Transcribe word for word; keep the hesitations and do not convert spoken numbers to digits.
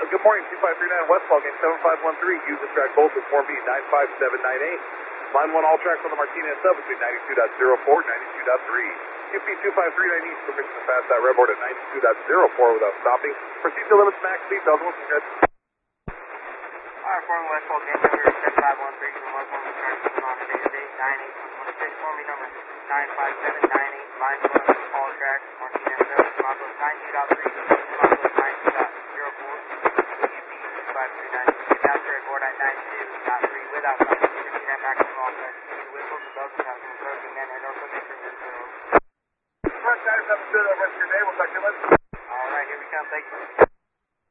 Uh, good morning, two five three nine Westfall, game seven five one three. Use the track both with four B nine five seven nine eight. Line one all tracks on the Martinez sub between ninety-two point zero four and ninety-two point three. Q P two five three nine East, permission to pass that redboard at ninety-two point zero four without stopping. Proceed to limits max speed, Delta one, congrats. Alright, four Westfall, game number seven five one three from Westfall, return to the Mountain Data Date nine eight one one six, for me number nine five seven nine eight, line one all tracks, Martinez sub, Marcos ninety-two point three.